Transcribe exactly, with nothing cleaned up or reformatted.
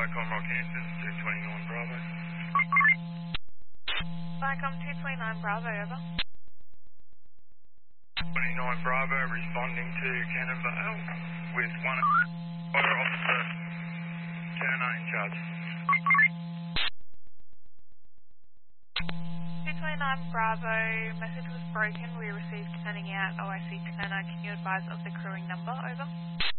Vicom Rockhampton, two twenty-nine Bravo. Vicom two twenty-nine Bravo, over. twenty-nine Bravo responding to Cannon Vale with one fire officer, Cannon in charge. two twenty-nine Bravo, message was broken. We received turning out O I C Turner. Can you advise of the crewing number, over?